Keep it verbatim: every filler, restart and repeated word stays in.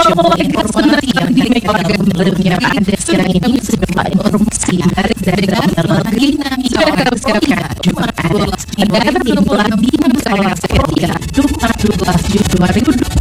informasi yang diberikan sebelumnya pada siang ini sejumlah informasi dari dalam negeri sudah kami siapkan Jumat negara berbulan di Nusa Tenggara Jumat dua belas Juli dua ribu dua puluh